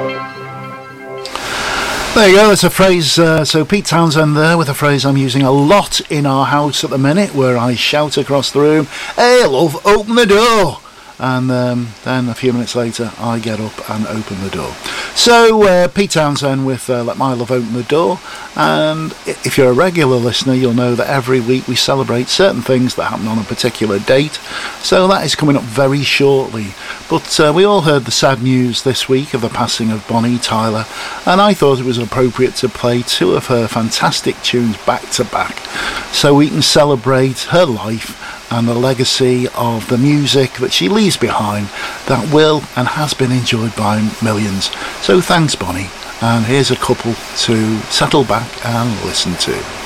There you go, that's a phrase, so Pete Townsend there with a phrase I'm using a lot in our house at the minute, where I shout across the room, "Hey love, open the door!" And then a few minutes later I get up and open the door. So Pete Townsend with Let My Love Open the Door, and if you're a regular listener you'll know that every week we celebrate certain things that happen on a particular date, so that is coming up very shortly. But we all heard the sad news this week of the passing of Bonnie Tyler, and I thought it was appropriate to play two of her fantastic tunes back to back so we can celebrate her life and the legacy of the music that she leaves behind that will and has been enjoyed by millions. So thanks Bonnie, and here's a couple to settle back and listen to.